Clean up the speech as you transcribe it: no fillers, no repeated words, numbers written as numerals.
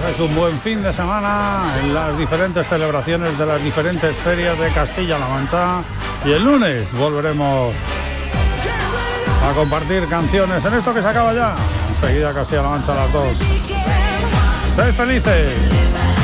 paséis un buen fin de semana en las diferentes celebraciones de las diferentes ferias de Castilla-La Mancha. Y el lunes volveremos a compartir canciones en esto que se acaba ya. Enseguida Castilla-La Mancha a las 2. ¡Sed felices!